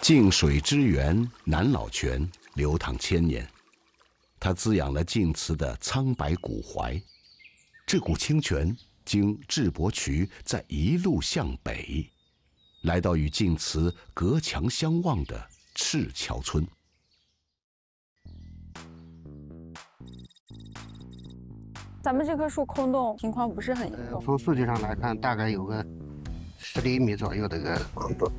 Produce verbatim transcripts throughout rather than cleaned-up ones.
净水之源南老泉流淌千年，它滋养了晋祠的苍白古槐。这股清泉经智伯渠，再一路向北，来到与晋祠隔墙相望的赤桥村。 咱们这棵树空洞情况不是很严重， 从数据上来看，大概有个十厘米左右的个空洞。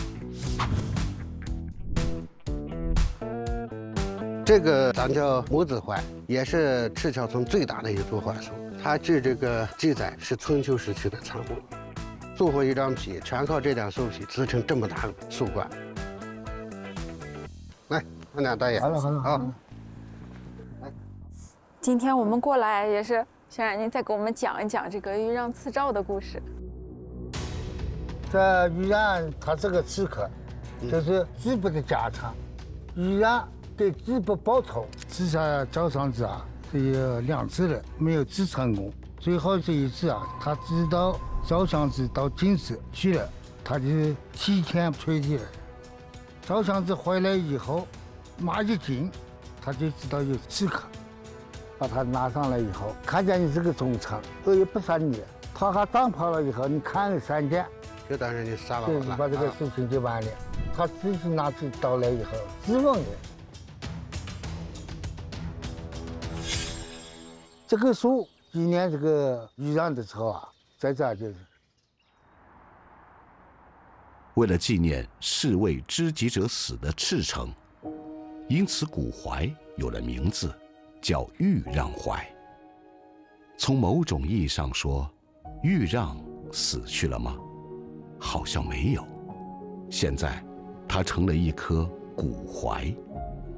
这个咱叫母子槐，也是赤桥村最大的一株槐树。它据这个记载是春秋时期的产物，做活一张皮，全靠这点树皮织成这么大的树冠。来，俺俩大爷， 好了好了好了。 今天我们过来也是想让您再给我们讲一讲这个豫让赐诏的故事。 这豫让他是个刺客，这是智伯的家产。豫让给智伯报仇，刺杀赵尚子啊，是有两次了，没有治成功。最后这一次啊，他知道赵尚子到晋祠去了，他就提前退去了。赵尚子回来以后，马一进，他就知道有刺客。把他拿上来以后，看见你是个忠臣，我也不杀你，他还长跑了以后，你看个三箭， 就当是你杀了我对， 了， 你把这个事情就完了。他自己拿起刀来以后，自刎的。这棵树纪念这个豫让的时候啊，在这儿就是为了纪念侍卫知己者死的赤诚，因此古槐有了名字，叫豫让槐。从某种意义上说，豫让死去了吗？好像没有。现在，它成了一棵古槐，